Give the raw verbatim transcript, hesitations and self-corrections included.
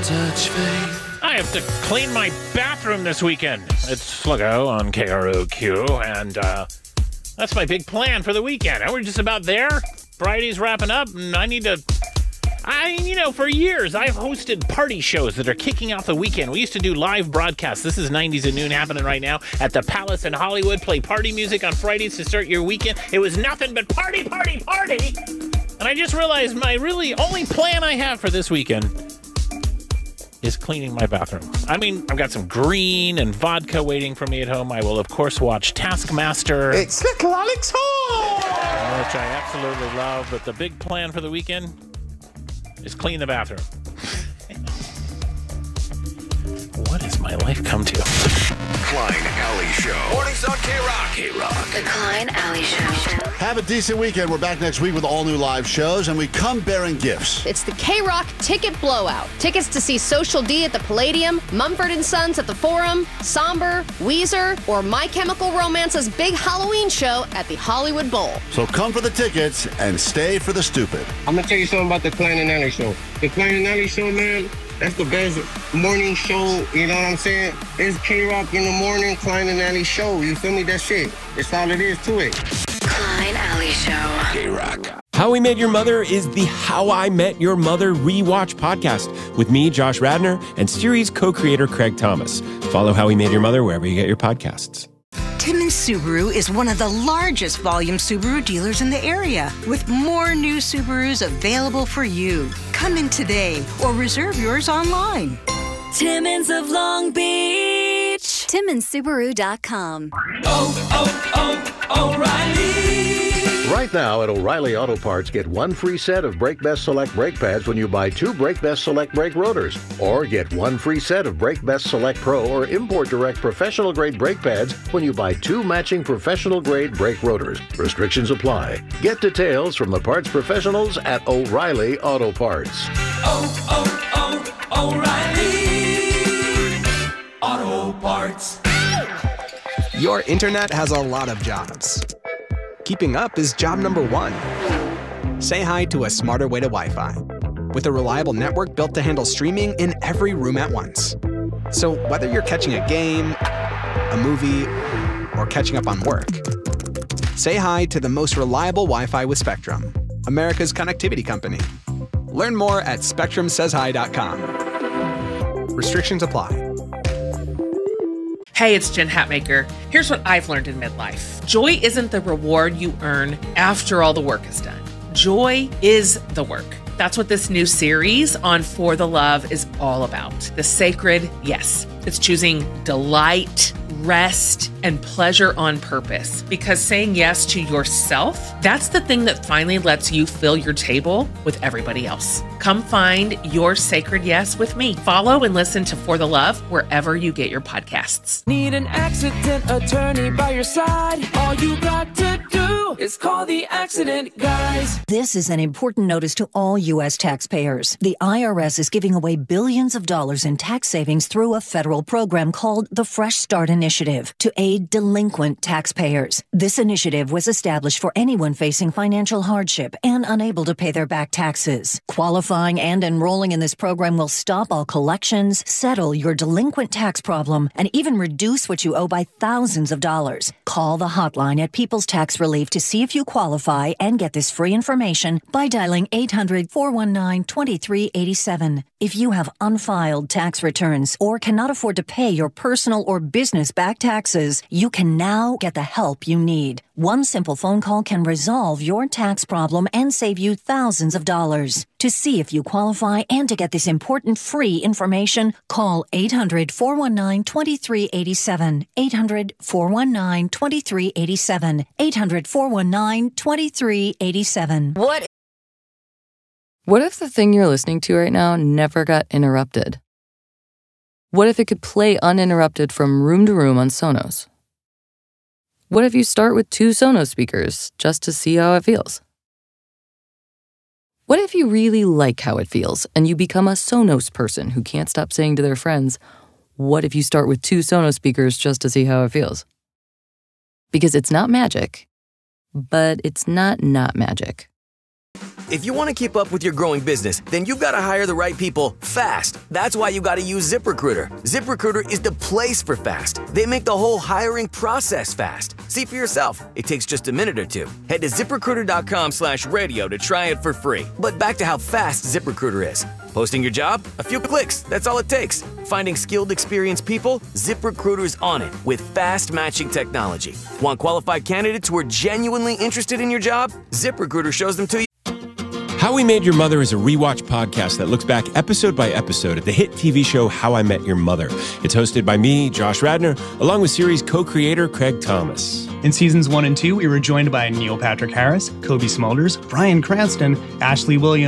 touch faith. I have to clean my bathroom this weekend. It's Sluggo on K R O Q, and uh, that's my big plan for the weekend. And we're just about there. Friday's wrapping up, and I need to... I, you know, for years, I've hosted party shows that are kicking off the weekend. We used to do live broadcasts. This is nineties at noon happening right now at the Palace in Hollywood. Play party music on Fridays to start your weekend. It was nothing but party, party, party. And I just realized my really only plan I have for this weekend is cleaning my bathroom. I mean, I've got some green and vodka waiting for me at home. I will, of course, watch Taskmaster. It's Little Alex Hall! Which I absolutely love. But the big plan for the weekend is clean the bathroom. What has my life come to? Klein Alley Show. Mornings on K-Rock. K-Rock. The Klein Alley Show. Have a decent weekend. We're back next week with all new live shows, and we come bearing gifts. It's the K-Rock Ticket Blowout. Tickets to see Social D at the Palladium, Mumford and Sons at the Forum, Somber, Weezer, or My Chemical Romance's big Halloween show at the Hollywood Bowl. So come for the tickets and stay for the stupid. I'm going to tell you something about the Klein and Alley Show. The Klein and Alley Show, man, that's the best morning show, you know what I'm saying? It's K-Rock in the morning, Klein and Alley Show. You feel me? That shit. It's all it is to it. Klein Alley Show. K-Rock. How I Met Your Mother is the How I Met Your Mother rewatch podcast with me, Josh Radnor, and series co-creator Craig Thomas. Follow How I Met Your Mother wherever you get your podcasts. Timmons Subaru is one of the largest volume Subaru dealers in the area, with more new Subarus available for you. Come in today or reserve yours online. Timmons of Long Beach. Timmons Subaru dot com. Oh, oh, oh, O'Reilly. Right now at O'Reilly Auto Parts, get one free set of Brake Best Select brake pads when you buy two Brake Best Select brake rotors. Or get one free set of Brake Best Select Pro or Import Direct professional grade brake pads when you buy two matching professional grade brake rotors. Restrictions apply. Get details from the parts professionals at O'Reilly Auto Parts. Oh, oh, oh, O'Reilly Auto Parts. Your internet has a lot of jobs. Keeping up is job number one. Say hi to a smarter way to Wi-Fi. With a reliable network built to handle streaming in every room at once. So whether you're catching a game, a movie, or catching up on work, say hi to the most reliable Wi-Fi with Spectrum, America's connectivity company. Learn more at spectrum says hi dot com. Restrictions apply. Hey, it's Jen Hatmaker. Here's what I've learned in midlife. Joy isn't the reward you earn after all the work is done. Joy is the work. That's what this new series on For the Love is all about. The sacred yes. It's choosing delight, rest, and pleasure on purpose. Because saying yes to yourself, that's the thing that finally lets you fill your table with everybody else. Come find your sacred yes with me. Follow and listen to For the Love wherever you get your podcasts. Need an accident attorney by your side? All you got to do is call the accident guys. This is an important notice to all U S taxpayers. The I R S is giving away billions of dollars in tax savings through a federal program called the Fresh Start Initiative to aid delinquent taxpayers. This initiative was established for anyone facing financial hardship and unable to pay their back taxes. Qualifying and enrolling in this program will stop all collections, settle your delinquent tax problem, and even reduce what you owe by thousands of dollars. Call the hotline at People's Tax Relief to see if you qualify and get this free information by dialing eight hundred, four one nine, two three eight seven. If you have unfiled tax returns or cannot afford to pay your personal or business back taxes, you can now get the help you need. One simple phone call can resolve your tax problem and save you thousands of dollars. To see if you qualify and to get this important free information, call eight hundred, four one nine, two three eight seven. eight hundred, four one nine, two three eight seven. eight hundred, four one nine, two three eight seven. What? What if the thing you're listening to right now never got interrupted? What if it could play uninterrupted from room to room on Sonos? What if you start with two Sonos speakers just to see how it feels? What if you really like how it feels and you become a Sonos person who can't stop saying to their friends, what if you start with two Sonos speakers just to see how it feels? Because it's not magic, but it's not not magic. If you want to keep up with your growing business, then you've got to hire the right people fast. That's why you got to use ZipRecruiter. ZipRecruiter is the place for fast. They make the whole hiring process fast. See for yourself. It takes just a minute or two. Head to ZipRecruiter.com slash radio to try it for free. But back to how fast ZipRecruiter is. Posting your job? A few clicks. That's all it takes. Finding skilled, experienced people? ZipRecruiter's on it with fast matching technology. Want qualified candidates who are genuinely interested in your job? ZipRecruiter shows them to you. How We Made Your Mother is a rewatch podcast that looks back episode by episode at the hit T V show How I Met Your Mother. It's hosted by me, Josh Radnor, along with series co-creator Craig Thomas. In seasons one and two, we were joined by Neil Patrick Harris, Kobe Smulders, Bryan Cranston, Ashley Williams,